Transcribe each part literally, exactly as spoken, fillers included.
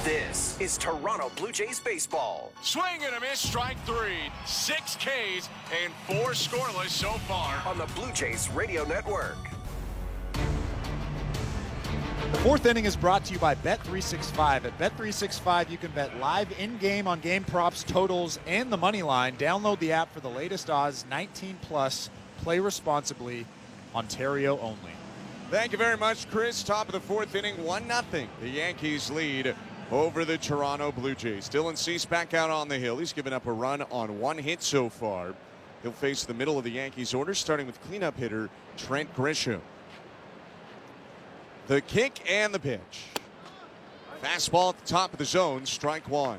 This is Toronto Blue Jays baseball. Swing and a miss, strike three. Six Ks and four scoreless so far. On the Blue Jays Radio Network. The fourth inning is brought to you by Bet three sixty-five. At Bet three sixty-five, you can bet live in-game on game props, totals, and the money line. Download the app for the latest odds, nineteen plus. Play responsibly. Ontario only. Thank you very much, Chris. Top of the fourth inning, one nothing. The Yankees lead over the Toronto Blue Jays. Dylan Cease back out on the hill. He's given up a run on one hit so far. He'll face the middle of the Yankees order, starting with cleanup hitter Trent Grisham. The kick and the pitch. Fastball at the top of the zone, strike one.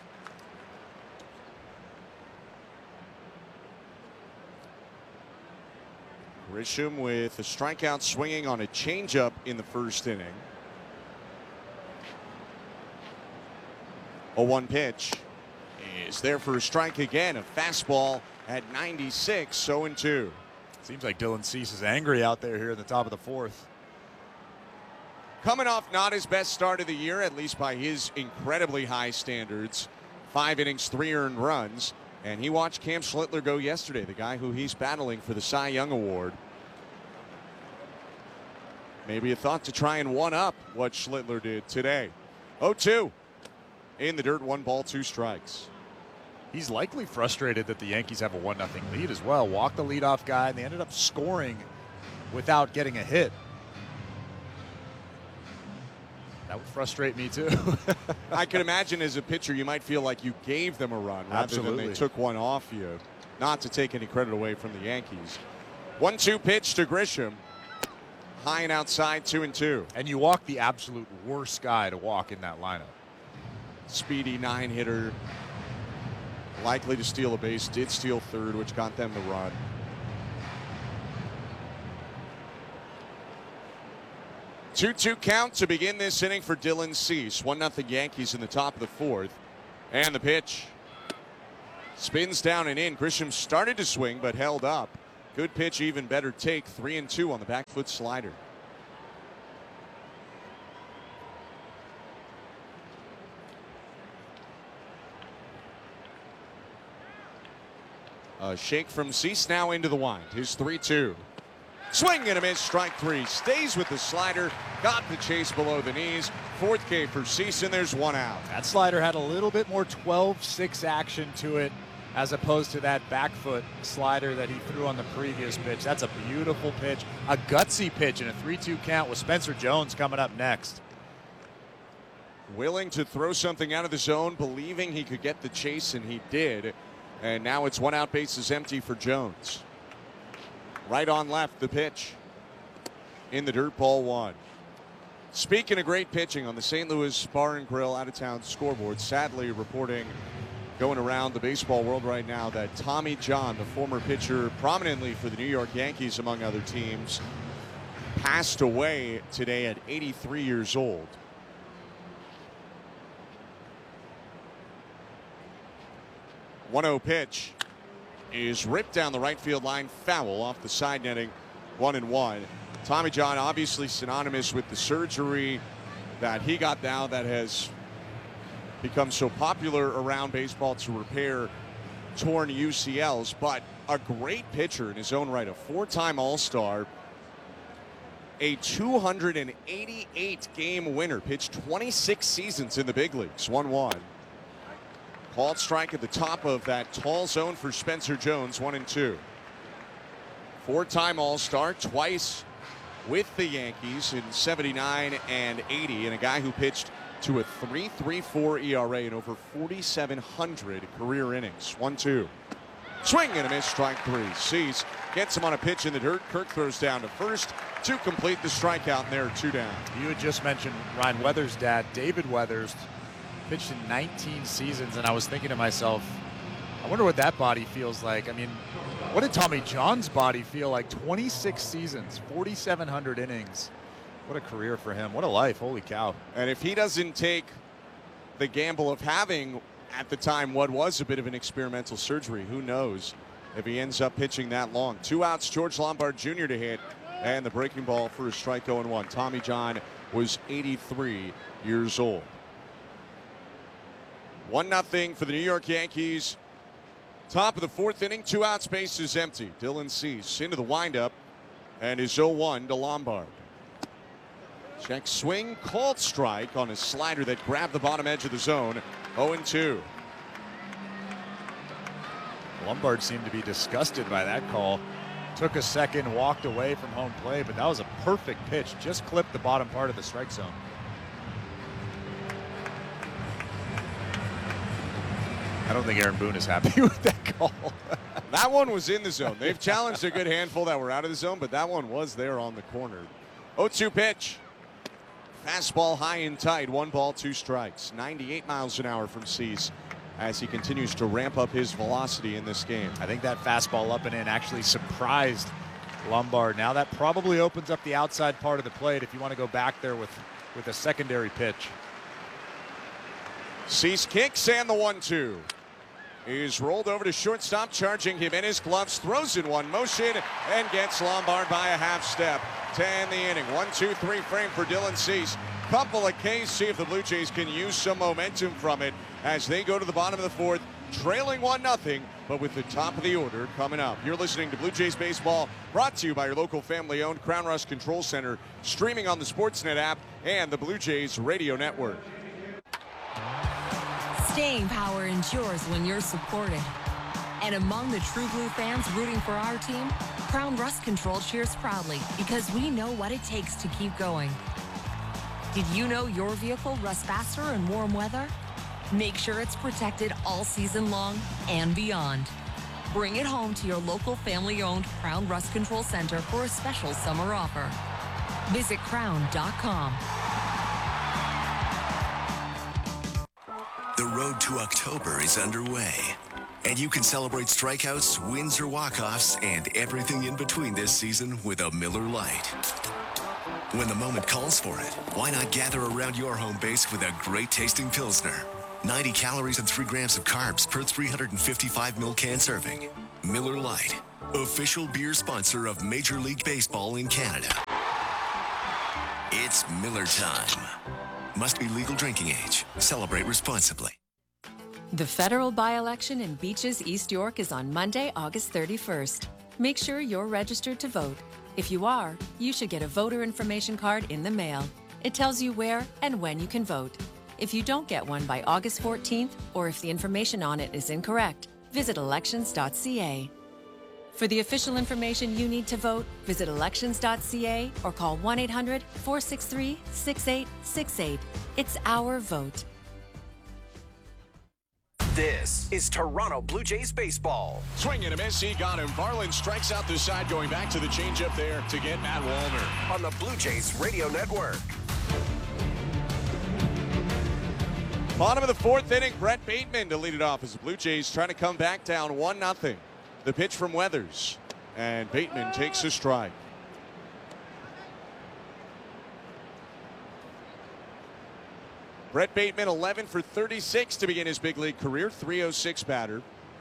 Grisham with a strikeout swinging on a changeup in the first inning. A one pitch is there for a strike again. A fastball at ninety-six, oh and two. Seems like Dylan Cease is angry out there here in the top of the fourth. Coming off not his best start of the year, at least by his incredibly high standards. Five innings, three earned runs. And he watched Cam Schlittler go yesterday, the guy who he's battling for the Cy Young Award. Maybe a thought to try and one-up what Schlittler did today. oh two. In the dirt, one ball, two strikes. He's likely frustrated that the Yankees have a one nothing lead as well. Walked the leadoff guy, and they ended up scoring without getting a hit. That would frustrate me, too. I can imagine as a pitcher, you might feel like you gave them a run rather Absolutely. than they took one off you. Not to take any credit away from the Yankees. one two pitch to Grisham. High and outside, two and two. And you walk the absolute worst guy to walk in that lineup. Speedy nine hitter. Likely to steal a base. Did steal third, which got them the run. two two count to begin this inning for Dylan Cease. one nothing Yankees in the top of the fourth. And the pitch. Spins down and in. Grisham started to swing but held up. Good pitch, even better take. three and two on the back foot slider. A shake from Cease now into the wind. His three two. Swing and a miss, strike three. Stays with the slider. Got the chase below the knees. Fourth K for Cease, and there's one out. That slider had a little bit more twelve six action to it as opposed to that back foot slider that he threw on the previous pitch. That's a beautiful pitch. A gutsy pitch in a three two count with Spencer Jones coming up next. Willing to throw something out of the zone, believing he could get the chase, and he did. And now it's one out, bases empty for Jones. Right on left, the pitch. In the dirt, ball one. Speaking of great pitching, on the Saint Louis Bar and Grill out-of-town scoreboard, sadly reporting going around the baseball world right now that Tommy John, the former pitcher prominently for the New York Yankees among other teams, passed away today at eighty-three years old. one oh pitch is ripped down the right field line, foul off the side netting, one and one. Tommy John obviously synonymous with the surgery that he got now that has become so popular around baseball to repair torn U C Ls, but a great pitcher in his own right, a four-time All-Star, a two hundred eighty-eight game winner, pitched twenty-six seasons in the big leagues, one one. Called strike at the top of that tall zone for Spencer Jones, one and two. Four-time All-Star, twice with the Yankees in seventy-nine and eighty, and a guy who pitched to a three point three four E R A in over forty-seven hundred career innings. one two. Swing and a miss, strike three. Cease gets him on a pitch in the dirt. Kirk throws down to first to complete the strikeout, and there are two down. You had just mentioned Ryan Weathers' dad, David Weathers, pitched in nineteen seasons, and I was thinking to myself, I wonder what that body feels like. I mean, what did Tommy John's body feel like? twenty-six seasons, forty-seven hundred innings. What a career for him. What a life. Holy cow. And if he doesn't take the gamble of having, at the time, what was a bit of an experimental surgery, who knows if he ends up pitching that long. Two outs, George Lombard Junior to hit, and the breaking ball for a strike oh and one. Tommy John was eighty-three years old. one nothing for the New York Yankees. Top of the fourth inning, two outs, base is empty. Dylan Cease into the windup and is oh one to Lombard. Check swing, called strike on a slider that grabbed the bottom edge of the zone. oh and two. Lombard seemed to be disgusted by that call. Took a second, walked away from home plate, but that was a perfect pitch. Just clipped the bottom part of the strike zone. I don't think Aaron Boone is happy with that call. That one was in the zone. They've challenged a good handful that were out of the zone, but that one was there on the corner. oh two pitch. Fastball high and tight. One ball, two strikes. ninety-eight miles an hour from Cease as he continues to ramp up his velocity in this game. I think that fastball up and in actually surprised Lombard. Now that probably opens up the outside part of the plate if you want to go back there with, with a secondary pitch. Cease kicks and the one two. He's rolled over to shortstop, charging him in his gloves, throws in one motion, and gets Lombard by a half step. ten the inning. One, two, three frame for Dylan Cease. Couple of Ks, see if the Blue Jays can use some momentum from it as they go to the bottom of the fourth, trailing one nothing, but with the top of the order coming up. You're listening to Blue Jays Baseball, brought to you by your local family-owned Crown Rust Control Center, streaming on the Sportsnet app and the Blue Jays Radio Network. Staying power ensures when you're supported. And among the True Blue fans rooting for our team, Crown Rust Control cheers proudly because we know what it takes to keep going. Did you know your vehicle rusts faster in warm weather? Make sure it's protected all season long and beyond. Bring it home to your local family-owned Crown Rust Control Center for a special summer offer. Visit crown dot com. The road to October is underway, and you can celebrate strikeouts, wins, or walk-offs, and everything in between this season with a Miller Lite. When the moment calls for it, why not gather around your home base with a great-tasting Pilsner? ninety calories and three grams of carbs per three hundred fifty-five milliliter can serving. Miller Lite, official beer sponsor of Major League Baseball in Canada. It's Miller time. Must be legal drinking age. Celebrate responsibly. The federal by-election in Beaches, East York is on Monday, August thirty-first. Make sure you're registered to vote. If you are, you should get a voter information card in the mail. It tells you where and when you can vote. If you don't get one by August fourteenth, or if the information on it is incorrect, visit elections dot c a. For the official information you need to vote, visit elections dot c a or call one eight hundred, four six three, six eight six eight. It's our vote. This is Toronto Blue Jays baseball. Swing and a miss. He got him. Varland strikes out the side, going back to the changeup there to get Matt Wallner On the Blue Jays Radio Network. Bottom of the fourth inning, Brett Bateman to lead it off as the Blue Jays trying to come back down one nothing. The pitch from Weathers, and Bateman takes a strike. Brett Bateman, eleven for thirty-six to begin his big league career, three oh six batter.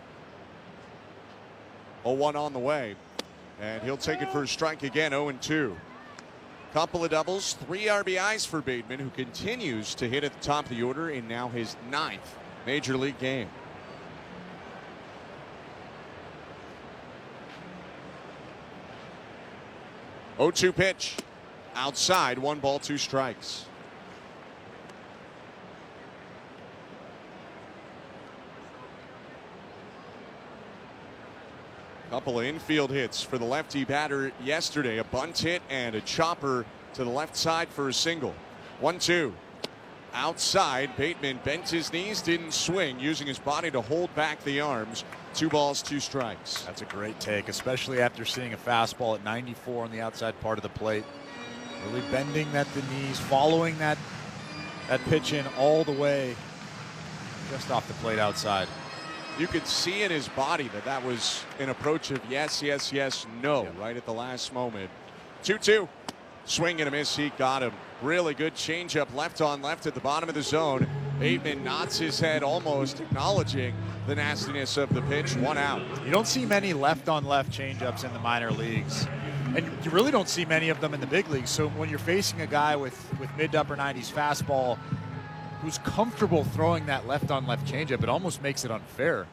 oh one on the way, and he'll take it for a strike again, oh and two. Couple of doubles, three R B Is for Bateman, who continues to hit at the top of the order in now his ninth major league game. oh two pitch. Outside, one ball, two strikes. Couple of infield hits for the lefty batter yesterday. A bunt hit and a chopper to the left side for a single. one two. Outside, Bateman bent his knees, didn't swing, using his body to hold back the arms. Two balls, two strikes. That's a great take, especially after seeing a fastball at ninety-four on the outside part of the plate. Really bending at the knees, following that, that pitch in all the way just off the plate outside. You could see in his body that that was an approach of yes, yes, yes, no, Yeah. right at the last moment. two two. Swing and a miss. He got him. Really good changeup left on left at the bottom of the zone. Bateman nods his head, almost acknowledging the nastiness of the pitch. One out. You don't see many left on left changeups in the minor leagues. And you really don't see many of them in the big leagues. So when you're facing a guy with, with mid to upper nineties fastball, who's comfortable throwing that left-on-left changeup. It almost makes it unfair.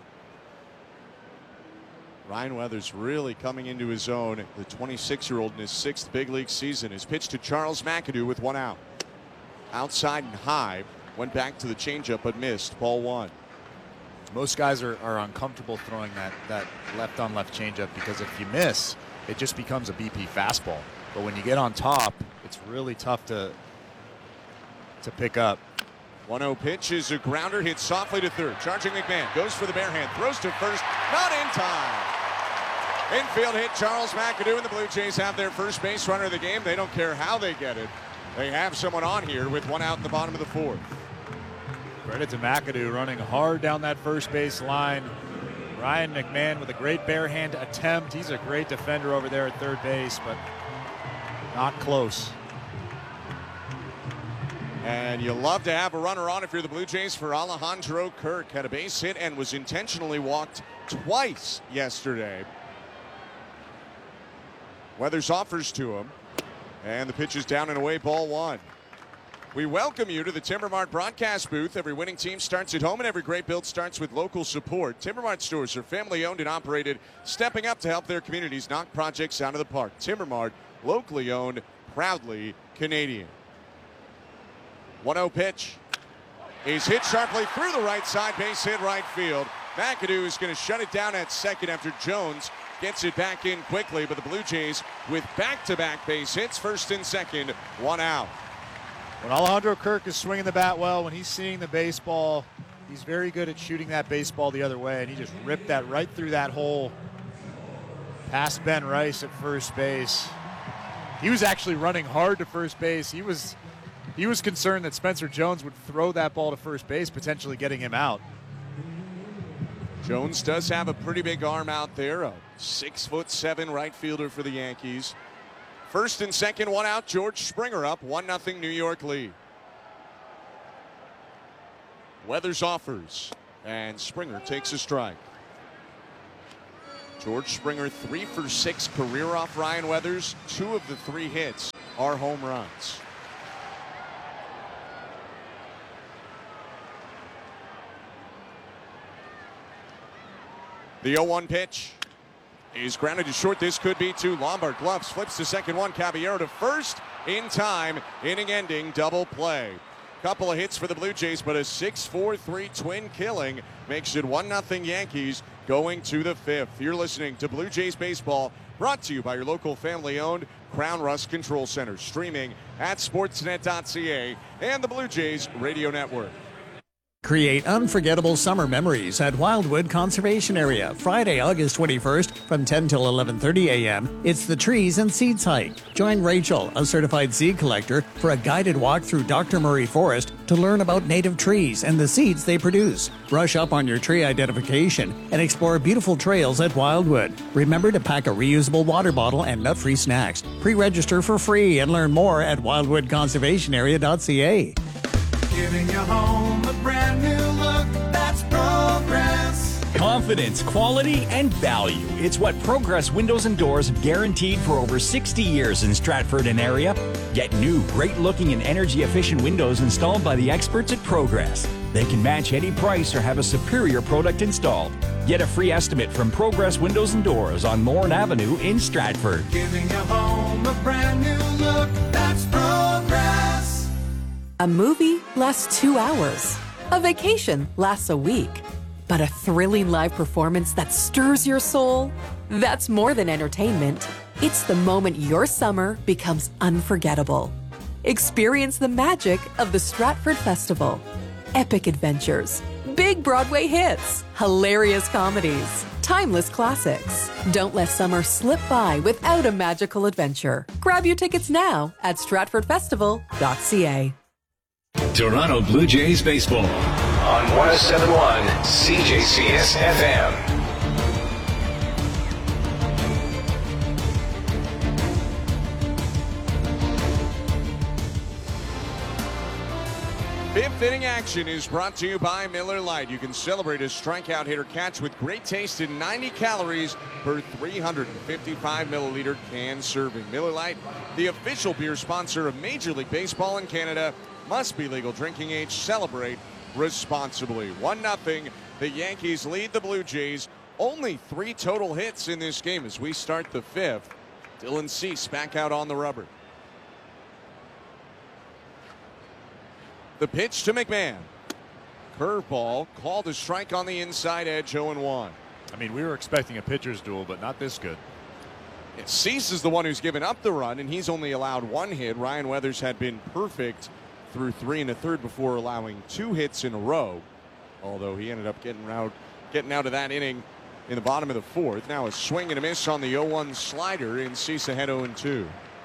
Ryan Weathers really coming into his own. The twenty-six-year-old in his sixth big league season is pitched to Charles McAdoo with one out. Outside and high. Went back to the changeup but missed. Ball one. Most guys are, are uncomfortable throwing that, that left-on-left changeup because if you miss, it just becomes a B P fastball. But when you get on top, it's really tough to, to pick up. one oh pitch is a grounder, hit softly to third. Charging McMahon, goes for the bare hand, throws to first, not in time. Infield hit Charles McAdoo, and the Blue Jays have their first base runner of the game. They don't care how they get it. They have someone on here with one out in the bottom of the fourth. Credit to McAdoo running hard down that first base line. Ryan McMahon with a great bare hand attempt. He's a great defender over there at third base, but not close. And you love to have a runner on if you're the Blue Jays for Alejandro Kirk. Had a base hit and was intentionally walked twice yesterday. Weathers offers to him. And the pitch is down and away, ball one. We welcome you to the Timbermart broadcast booth. Every winning team starts at home and every great build starts with local support. Timbermart stores are family owned and operated, stepping up to help their communities knock projects out of the park. Timbermart, locally owned, proudly Canadian. one oh pitch is hit sharply through the right side, base hit right field. McAdoo is going to shut it down at second after Jones gets it back in quickly, but the Blue Jays with back-to-back base hits, first and second, one out. When Alejandro Kirk is swinging the bat well, when he's seeing the baseball, he's very good at shooting that baseball the other way, and he just ripped that right through that hole past Ben Rice at first base. He was actually running hard to first base. He was he was concerned that Spencer Jones would throw that ball to first base, potentially getting him out. Jones does have a pretty big arm out there, a six foot seven right fielder for the Yankees. First and second, one out. George Springer up, one nothing New York lead. Weathers offers, and Springer takes a strike. George Springer three for six career off Ryan Weathers. Two of the three hits are home runs. The oh one pitch is grounded to short. This could be two. Lombard gloves, flips to second one. Caballero to first in time. Inning ending double play. Couple of hits for the Blue Jays, but a six four three twin killing makes it one nothing Yankees going to the fifth. You're listening to Blue Jays Baseball, brought to you by your local family-owned Crown Rust Control Center, streaming at sportsnet dot c a and the Blue Jays Radio Network. Create unforgettable summer memories at Wildwood Conservation Area, Friday, August twenty-first from ten till eleven thirty a m It's the Trees and Seeds Hike. Join Rachel, a certified seed collector, for a guided walk through Doctor Murray Forest to learn about native trees and the seeds they produce. Brush up on your tree identification and explore beautiful trails at Wildwood. Remember to pack a reusable water bottle and nut-free snacks. Pre-register for free and learn more at wildwood conservation area dot c a. Giving your home a brand new look, that's Progress. Confidence, quality, and value. It's what Progress Windows and Doors have guaranteed for over sixty years in Stratford and area. Get new, great-looking and energy-efficient windows installed by the experts at Progress. They can match any price or have a superior product installed. Get a free estimate from Progress Windows and Doors on Lorne Avenue in Stratford. Giving your home a brand new look, that's Progress. A movie lasts two hours. A vacation lasts a week. But a thrilling live performance that stirs your soul? That's more than entertainment. It's the moment your summer becomes unforgettable. Experience the magic of the Stratford Festival. Epic adventures, big Broadway hits, hilarious comedies, timeless classics. Don't let summer slip by without a magical adventure. Grab your tickets now at stratford festival dot c a. Toronto Blue Jays Baseball on one oh seven point one C J C S F M. Fifth inning action is brought to you by Miller Lite. You can celebrate a strikeout hitter catch with great taste and ninety calories per three hundred fifty-five milliliter can serving. Miller Lite, the official beer sponsor of Major League Baseball in Canada. Must be legal drinking age. Celebrate responsibly. one nothing. The Yankees lead the Blue Jays. Only three total hits in this game as we start the fifth. Dylan Cease back out on the rubber. The pitch to McMahon. Curveball called a strike on the inside edge. oh and one. I mean, we were expecting a pitcher's duel, but not this good. Yeah, Cease is the one who's given up the run, and he's only allowed one hit. Ryan Weathers had been perfect through three and a third before allowing two hits in a row, although he ended up getting out, getting out of that inning in the bottom of the fourth. Now a swing and a miss on the oh one slider, and Cease ahead oh and two.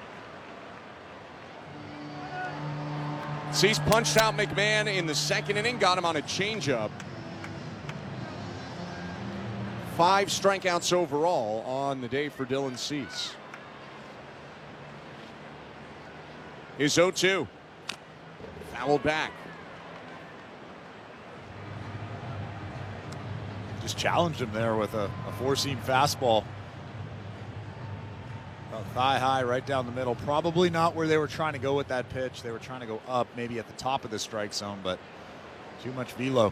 Cease punched out McMahon in the second inning, got him on a changeup. Five strikeouts overall on the day for Dylan Cease. Is oh two. Fouled back. Just challenged him there with a, a four-seam fastball. Uh, thigh high right down the middle. Probably not where they were trying to go with that pitch. They were trying to go up, maybe at the top of the strike zone, but too much velo.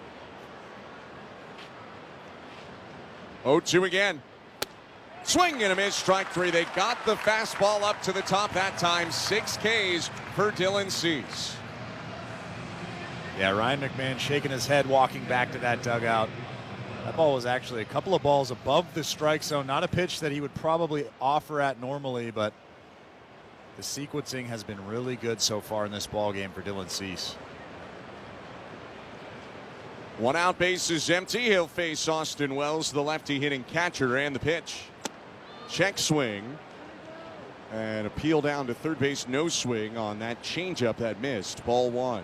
oh two again. Swing and a miss, strike three. They got the fastball up to the top that time. Six Ks for Dylan Cease. Yeah, Ryan McMahon shaking his head, walking back to that dugout. That ball was actually a couple of balls above the strike zone. Not a pitch that he would probably offer at normally, but the sequencing has been really good so far in this ball game for Dylan Cease. One out, base is empty. He'll face Austin Wells, the lefty hitting catcher, and the pitch. Check swing. And a peel down to third base, no swing on that changeup that missed. Ball one.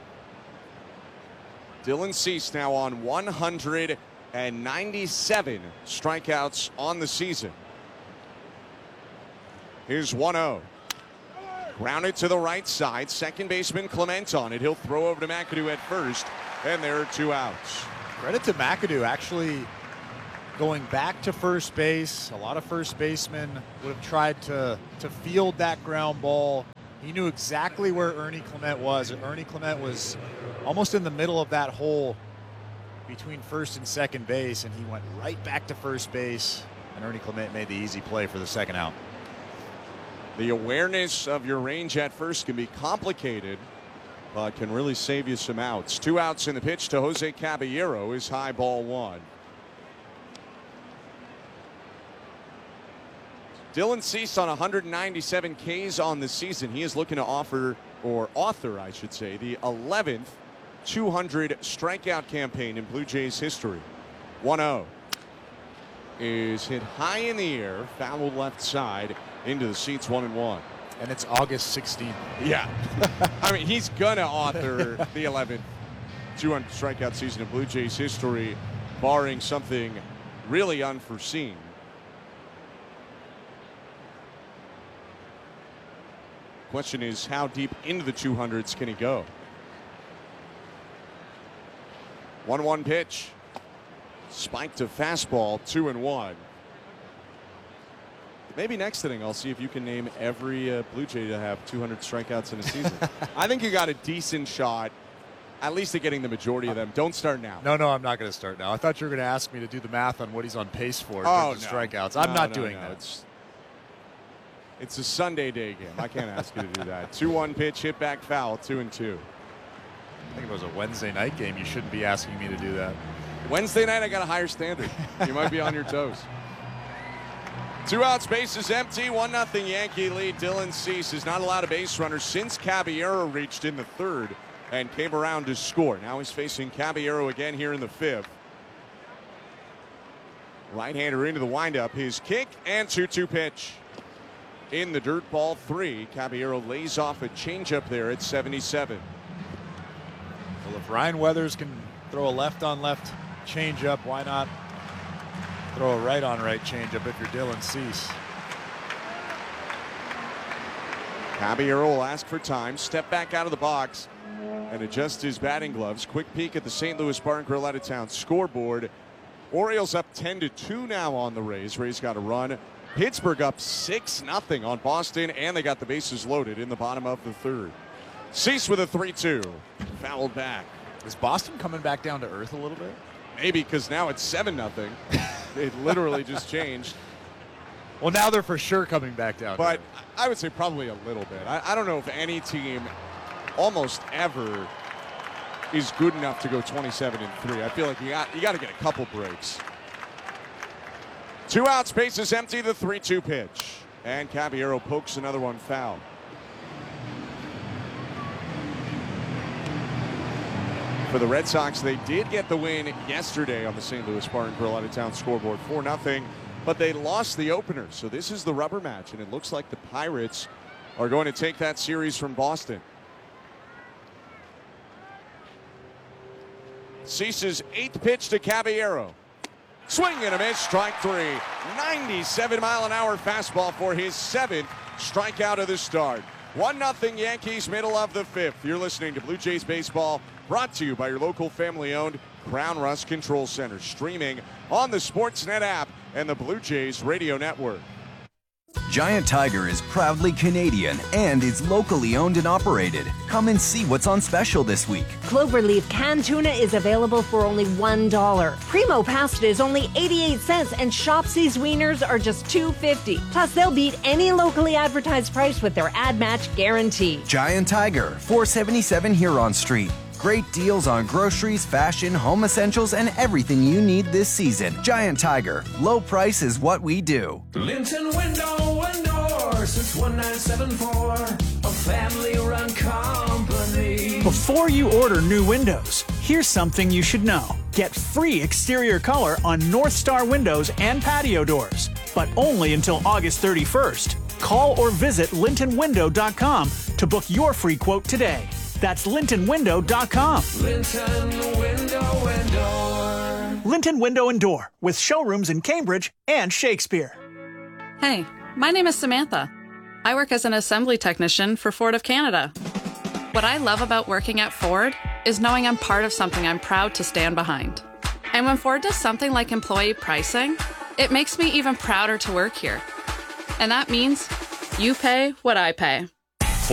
Dylan Cease now on one hundred ninety-seven strikeouts on the season. Here's one oh. Grounded to the right side. Second baseman Clement on it. He'll throw over to McAdoo at first. And there are two outs. Credit to McAdoo actually going back to first base. A lot of first basemen would have tried to, to field that ground ball. He knew exactly where Ernie Clement was. Ernie Clement was almost in the middle of that hole between first and second base, and he went right back to first base, and Ernie Clement made the easy play for the second out. The awareness of your range at first can be complicated, but can really save you some outs. Two outs in the pitch to Jose Caballero is high, ball one. Dylan Cease on one hundred ninety-seven Ks on the season. He is looking to offer, or author, I should say, the eleventh two hundred strikeout campaign in Blue Jays history. one oh is hit high in the air, fouled left side into the seats, one and one. And it's August sixteenth. Yeah. I mean, he's going to author the eleventh two hundred strikeout season in Blue Jays history, barring something really unforeseen. Question is, how deep into the two hundreds can he go? one one pitch. Spike to fastball, two and one. Maybe next inning I'll see if you can name every uh, Blue Jay to have two hundred strikeouts in a season. I think you got a decent shot, at least at getting the majority of them. Don't start now. No, no, I'm not going to start now. I thought you were going to ask me to do the math on what he's on pace for in oh, terms of no. strikeouts. I'm no, not no, doing no. that. It's, it's a Sunday day game. I can't ask you to do that. two one pitch, hit back foul, two and two. I think if it was a Wednesday night game, you shouldn't be asking me to do that. Wednesday night, I got a higher standard. You might be on your toes. Two outs, base is empty. one nothing Yankee lead. Dylan Cease has not allowed a base runner since Caballero reached in the third and came around to score. Now he's facing Caballero again here in the fifth. Right-hander into the windup. His kick and two two pitch. In the dirt, ball three. Caballero lays off a changeup there at seventy-seven. Well, if Ryan Weathers can throw a left-on-left changeup, why not throw a right-on-right changeup if you're Dylan Cease? Caballero will ask for time, step back out of the box, and adjust his batting gloves. Quick peek at the Saint Louis Bar and Grill out of town scoreboard. Orioles up ten to two now on the Rays. Rays got a run. Pittsburgh up six nothing on Boston, and they got the bases loaded in the bottom of the third. Cease with a three two. Fouled back. Is Boston coming back down to earth a little bit? Maybe, because now it's seven nothing. It literally just changed. Well, now they're for sure coming back down. But I would say probably a little bit. I, I don't know if any team almost ever is good enough to go twenty-seven and three. I feel like you got you got to get a couple breaks. Two outs, base is empty. The three two pitch, and Caballero pokes another one foul. For the Red Sox, they did get the win yesterday on the Saint Louis Bar and Grill out-of-town scoreboard, four nothing, but they lost the opener. So this is the rubber match, and it looks like the Pirates are going to take that series from Boston. Cease's eighth pitch to Caballero. Swing and a miss, strike three. ninety-seven mile an hour fastball for his seventh strikeout of the start. one nothing Yankees, middle of the fifth. You're listening to Blue Jays Baseball, brought to you by your local family-owned Crown Rust Control Center. Streaming on the Sportsnet app and the Blue Jays Radio Network. Giant Tiger is proudly Canadian and is locally owned and operated. Come and see what's on special this week. Cloverleaf canned tuna is available for only one dollar. Primo pasta is only eighty-eight cents, and Shopsy's wieners are just two fifty. Plus, they'll beat any locally advertised price with their ad match guarantee. Giant Tiger, four seventy-seven Huron Street. Great deals on groceries, fashion, home essentials, and everything you need this season. Giant Tiger, low price is what we do. Linton Window and Door since nineteen seventy-four, a family-run company. Before you order new windows, here's something you should know. Get free exterior color on North Star windows and patio doors, but only until August thirty-first. Call or visit linton window dot com to book your free quote today. That's linton window dot com. Linton Window and Door. Linton Window and Door, with showrooms in Cambridge and Shakespeare. Hey, my name is Samantha. I work as an assembly technician for Ford of Canada. What I love about working at Ford is knowing I'm part of something I'm proud to stand behind. And when Ford does something like employee pricing, it makes me even prouder to work here. And that means you pay what I pay.